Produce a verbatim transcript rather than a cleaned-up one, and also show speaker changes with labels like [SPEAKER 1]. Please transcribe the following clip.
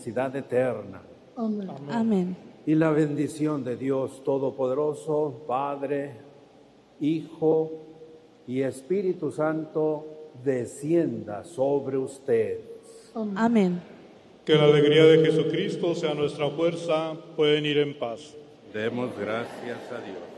[SPEAKER 1] felicidad eterna.
[SPEAKER 2] Amén.
[SPEAKER 3] Amén.
[SPEAKER 1] Y la bendición de Dios Todopoderoso, Padre, Hijo y Espíritu Santo, descienda sobre ustedes.
[SPEAKER 3] Amén.
[SPEAKER 4] Que la alegría de Jesucristo sea nuestra fuerza. Pueden ir en paz.
[SPEAKER 1] Demos gracias a Dios.